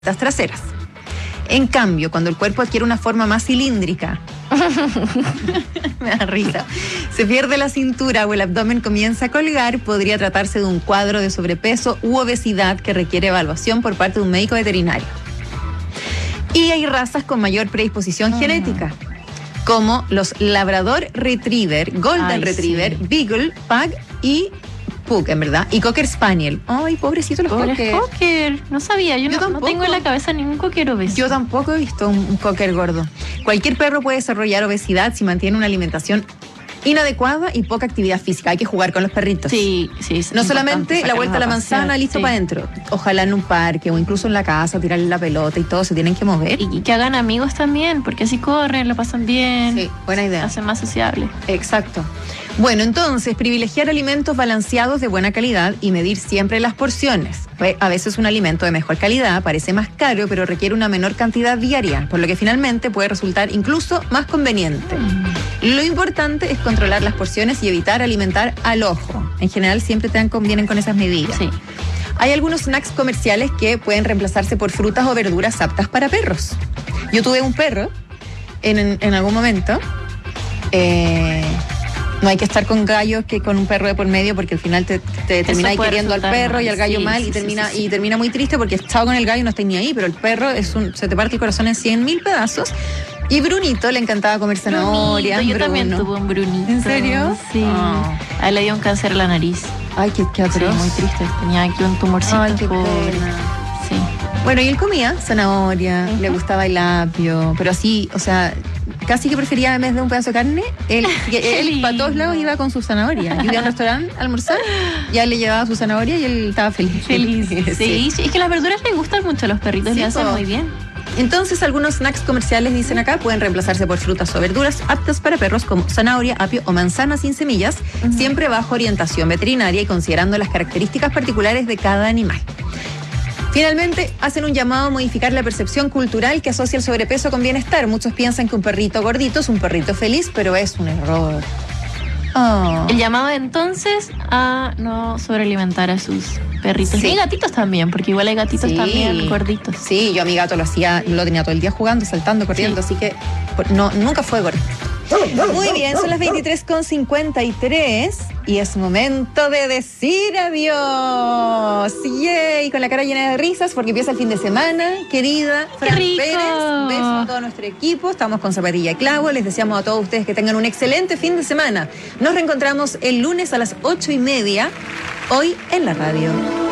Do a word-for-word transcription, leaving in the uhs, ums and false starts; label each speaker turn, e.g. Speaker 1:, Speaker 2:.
Speaker 1: las traseras. En cambio, cuando el cuerpo adquiere una forma más cilíndrica, me da risa, se pierde la cintura o el abdomen comienza a colgar, podría tratarse de un cuadro de sobrepeso u obesidad que requiere evaluación por parte de un médico veterinario. Y hay razas con mayor predisposición mm. genética, como los Labrador Retriever, Golden Ay, Retriever, sí. Beagle, Pug y Pug, en verdad, y Cocker Spaniel. Ay, pobrecito los Cocker.
Speaker 2: Cocker, no sabía, yo, yo no, no tengo en la cabeza ningún Cocker obeso.
Speaker 1: Yo tampoco he visto un, un Cocker gordo. Cualquier perro puede desarrollar obesidad si mantiene una alimentación inadecuada y poca actividad física. Hay que jugar con los perritos.
Speaker 2: Sí, sí.
Speaker 1: No solamente la vuelta a la manzana, listo sí. para adentro. Ojalá en un parque o incluso en la casa, tirarle la pelota y todo, se tienen que mover.
Speaker 2: Y, y que hagan amigos también, porque así corren, lo pasan bien.
Speaker 1: Sí, buena idea.
Speaker 2: Hacen más sociables.
Speaker 1: Exacto. Bueno, entonces, privilegiar alimentos balanceados de buena calidad y medir siempre las porciones. A veces un alimento de mejor calidad parece más caro, pero requiere una menor cantidad diaria, por lo que finalmente puede resultar incluso más conveniente. Mm. Lo importante es controlar las porciones y evitar alimentar al ojo. En general siempre te dan, convienen con esas medidas.
Speaker 2: Sí.
Speaker 1: Hay algunos snacks comerciales que pueden reemplazarse por frutas o verduras aptas para perros. Yo tuve un perro en, en, en algún momento. Eh... No hay que estar con gallos que con un perro de por medio, porque al final te, te terminas queriendo al perro mal. y al gallo sí, mal sí, y termina sí, sí, sí. y termina muy triste porque estaba con el gallo y no está ni ahí, pero el perro es un, se te parte el corazón en cien mil pedazos. Y Brunito le encantaba comer zanahoria.
Speaker 2: Brunito, yo
Speaker 1: Bruno.
Speaker 2: también tuve un Brunito.
Speaker 1: ¿En serio?
Speaker 2: Sí. Oh. A él le dio un cáncer en la nariz.
Speaker 1: Ay, qué, qué atroz.
Speaker 2: Sí, muy triste. Tenía aquí un tumorcito.
Speaker 1: Ay, qué
Speaker 2: por...
Speaker 1: pena.
Speaker 2: Sí.
Speaker 1: Bueno, y él comía zanahoria, uh-huh. le gustaba el apio, pero así, o sea, casi que prefería en vez de un pedazo de carne, él, él para todos lados iba con su zanahoria. Yo iba a un restaurante a almorzar, ya le llevaba su zanahoria y él estaba feliz.
Speaker 2: Feliz. Sí, sí. sí. Es que las verduras les gustan mucho a los perritos, sí, le hacen muy bien.
Speaker 1: Entonces, algunos snacks comerciales, dicen acá, pueden reemplazarse por frutas o verduras aptas para perros como zanahoria, apio o manzana sin semillas, uh-huh. siempre bajo orientación veterinaria y considerando las características particulares de cada animal. Finalmente, hacen un llamado a modificar la percepción cultural que asocia el sobrepeso con bienestar. Muchos piensan que un perrito gordito es un perrito feliz, pero es un error. Oh.
Speaker 2: El llamado entonces a no sobrealimentar a sus perritos. Sí. Y gatitos también, porque igual hay gatitos sí. también gorditos.
Speaker 1: Sí, yo a mi gato lo hacía, lo tenía todo el día jugando, saltando, corriendo, sí. así que no, nunca fue gordito. Muy bien, son las veintitrés con cincuenta y tres y es momento de decir adiós. Yay, con la cara llena de risas porque empieza el fin de semana, querida Fran Pérez. Besos a todo nuestro equipo. Estamos con Zapatilla y Clavo. Les deseamos a todos ustedes que tengan un excelente fin de semana. Nos reencontramos el lunes a las ocho y media, hoy en la radio.